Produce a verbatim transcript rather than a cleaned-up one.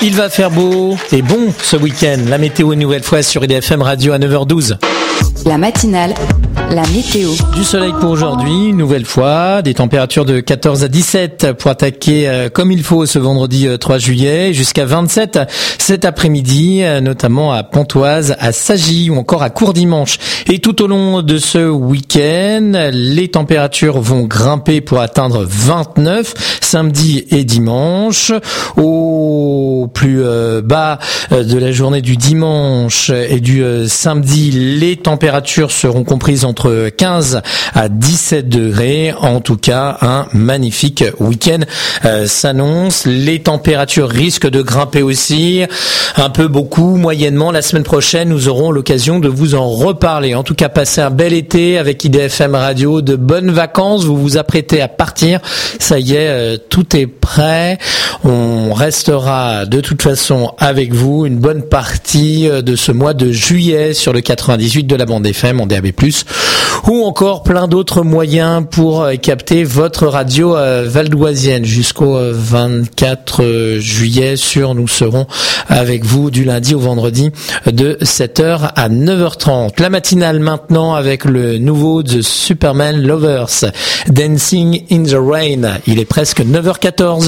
Il va faire beau et bon ce week-end. La météo une nouvelle fois sur I D F M Radio à neuf heures douze. La matinale, la météo. Du soleil pour aujourd'hui, une nouvelle fois, des températures de quatorze à dix-sept pour attaquer euh, comme il faut ce vendredi euh, trois juillet, jusqu'à vingt-sept cet après-midi, euh, notamment à Pontoise, à Sagy ou encore à Courdimanche. Et tout au long de ce week-end, les températures vont grimper pour atteindre vingt-neuf samedi et dimanche. Au plus euh, bas euh, de la journée du dimanche et du euh, samedi, les températures seront comprises entre quinze à dix-sept degrés. En tout cas, un magnifique week-end euh, s'annonce. Les températures risquent de grimper aussi, un peu, beaucoup, moyennement. La semaine prochaine, nous aurons l'occasion de vous en reparler. En tout cas, passez un bel été avec I D F M Radio, de bonnes vacances. Vous vous apprêtez à partir. Ça y est, euh, tout est prêt. On restera de toute façon avec vous une bonne partie de ce mois de juillet sur le quatre-vingt-dix-huit de la bande F M en D A B plus, ou encore plein d'autres moyens pour capter votre radio valdoisienne jusqu'au vingt-quatre juillet sur Nous serons avec vous du lundi au vendredi de sept heures à neuf heures trente. La matinale maintenant avec le nouveau The Superman Lovers, Dancing in the Rain. Il est presque neuf heures quatorze.